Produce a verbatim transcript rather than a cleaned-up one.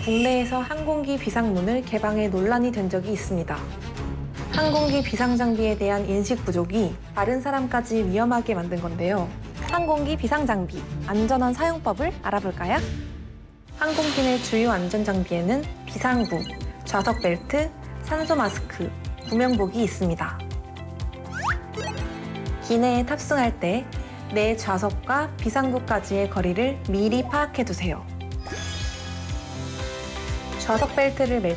국내에서 항공기 비상문을 개방해 논란이 된 적이 있습니다. 항공기 비상장비에 대한 인식 부족이 다른 사람까지 위험하게 만든 건데요. 항공기 비상장비, 안전한 사용법을 알아볼까요? 항공기 내 주요 안전장비에는 비상구, 좌석 벨트, 산소 마스크, 구명복이 있습니다. 기내에 탑승할 때 내 좌석과 비상구까지의 거리를 미리 파악해두세요. 좌석 벨트를 맬